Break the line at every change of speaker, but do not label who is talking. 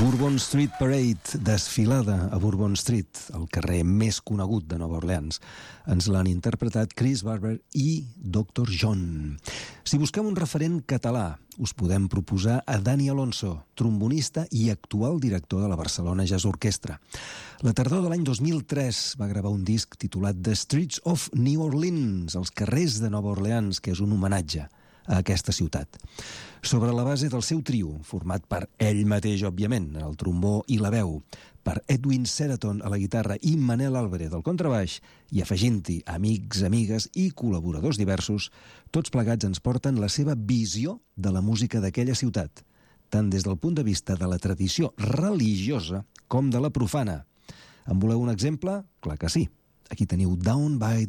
Bourbon Street Parade, desfilada a Bourbon Street, el carrer més conegut de Nova Orleans. Ens l'han interpretat Chris Barber i Dr. John. Si busquem un referent català, us podem proposar a Dani Alonso, trombonista i actual director de la Barcelona Jazz Orquestra. La tardor de l'any 2003 va gravar un disc titulat The Streets of New Orleans, els carrers de Nova Orleans, que és un homenatge a aquesta ciutat. Sobre la base del seu trio, format per ell mateix, òbviament, el trombó i la veu, per Edwin Seraton a la guitarra i Manel Álvarez al contrabaix, i afegint-hi amics, amigues i col·laboradors diversos, tots plegats ens porten la seva visió de la música d'aquella ciutat, tant des del punt de vista de la tradició religiosa com de la profana. En voleu un exemple? Clar que sí. Aquí teniu Down by